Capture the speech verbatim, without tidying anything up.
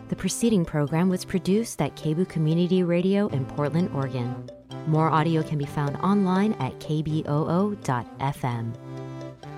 The preceding program was produced at K B O O Community Radio in Portland, Oregon. More audio can be found online at k b o o dot f m.